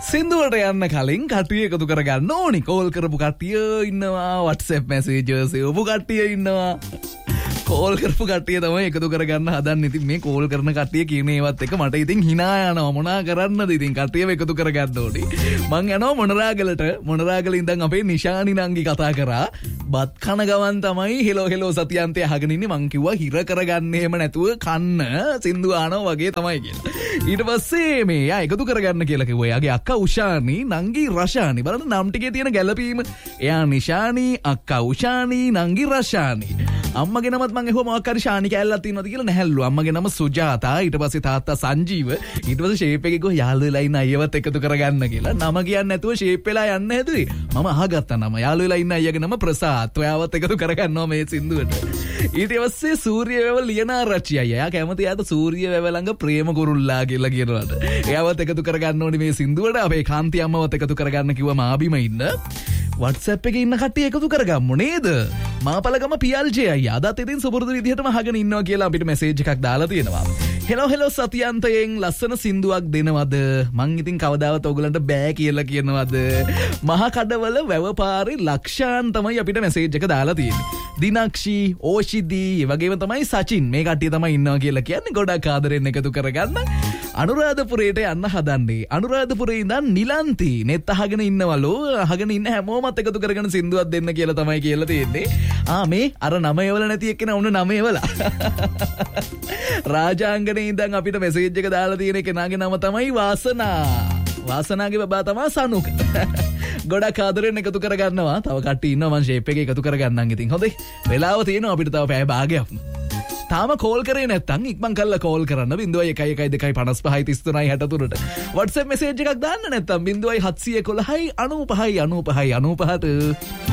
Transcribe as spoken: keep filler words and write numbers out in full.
සින්දුවට යන්න කලින් කට්ටිය එකතු කරගන්න ඕනි. කෝල් කරපු කට්ටිය ඉන්නවා, WhatsApp messages එවපු කට්ටිය ඉන්නවා. කෝල් කරපු කට්ටිය තමයි එකතු කරගන්න හදන්නේ. ඉතින් මේ කෝල් කරන කට්ටිය කියන ඒවත් එක මට ඉතින් hina යනවා. මොනා කරන්නද ඉතින් කට්ටියව එකතු කරගන්න ඕනි. මං යනවා මොනරාගලට. මොනරාගල ඉඳන් අපේ නිශානි නංගි කතා කරා. බත් කන ගමන් තමයි හෙලෝ හෙලෝ සතියන්තය අහගෙන ඉන්නේ. මං කිව්වා හිර කරගන්න එහෙම නැතුව කන්න සින්දු ආනවා වගේ තමයි කියලා. ඊට පස්සේ මේ යා එකතු කරගන්න කියලා කිව්වා. එයාගේ අක්කා උෂානි, නංගි රෂානි. බලන්න නම් ටිකේ තියෙන ගැළපීම. එයා නිශානි, අක්කා උෂානි, නංගි රෂානි. අම්මගේ නමත් මං එහුවා මොකක් හරි ශානි කැලලක් තියෙනවද කියලා නැහැලු. අම්මගේ නම සුජාතා, ඊට පස්සේ තාත්තා සංජීව, ඊට පස්සේ ෂේප් එකේ ගෝ යාළු වෙලා ඉන්න අයවත් එකතු කරගන්න කියලා. නම කියන්නේ නැතුව ෂේප් වෙලා යන්න හැදුවේ. මම අහගත්තා නම. යාළු වෙලා ඉන්න අයගේ නම ප්‍රසාද්. ඔයාවත් එකතු කරගන්නවා මේ සින්දුවට. ඊට පස්සේ සූර්ය වැව ලියනාරච්චි අයියා. එයා කැමති යාට සූර්ය වැව ළඟ ප්‍රේම කුරුල්ලා කියලා කියනවාට. එයාවත් එකතු කරගන්න ඕනි මේ සින්දුවට. අපේ කාන්ති අම්මවත් එකතු කරගන්න කිව්වම ආබිම ඉන්න. WhatsApp එකේ ඉන්න කට්ටිය එකතු කරගම්මු නේද? මාපලගම පියල්ජේ අයියා අදත් ඉතින් සුපුරුදු විදිහටම අහගෙන ඉන්නවා කියලා අපිට මැසේජ් එකක් දාලා තියෙනවා. හෙලෝ හෙලෝ සතියන්තයෙන් ලස්සන සින්දුවක් දෙනවද? මං ඉතින් කවදාවත් ඔයගලන්ට බෑ කියලා කියනවද? මහ කඩවල වැව පාරේ ලක්ෂාන් තමයි අපිට මැසේජ් එක දාලා තියෙන්නේ. දිනක්ෂි, ඕෂිදි, ඒ වගේම තමයි සචින් මේ කට්ටිය තමයි ඉන්නවා කියලා කියන්නේ. ගොඩක් ආදරෙන් එකතු කරගන්න. අනුරාධපුරයට යන්න හදන්නේ. අනුරාධපුරේ ඉඳන් නිලන්ති නෙත් අහගෙන ඉන්නවලු. අහගෙන ඉන්න හැමෝමත් එකතු කරගෙන සින්දුවක් දෙන්න කියලා තමයි කියලා තියෙන්නේ. ආ මේ අර නමය වල නැති එක්කෙනා උන්න නමය වල. රාජාංගනේ ඉඳන් අපිට මැසේජ් එක දාලා තියෙන කෙනාගේ නම තමයි වාසනා. වාසනාගේ බබා තමයි සනුක. ගොඩක් ආදරෙන් එකතු කරගන්නවා. තව කට්ටිය ඉන්නවා මං ෂේප් එකේ එකතු කරගන්නම් ඉතින්. හොඳයි. වෙලාව තියෙනවා අපිට තව පැය භාගයක්. තාම කෝල් කරේ නැත්නම් ඉක්මන් කරලා කෝල් කරන්න ज़ीरो एक एक एक दो पाँच पाँच तीन तीन छह तुරට WhatsApp message එකක් දාන්න නැත්නම් ज़ीरो सात एक एक नौ पाँच नौ पाँच नौ पाँच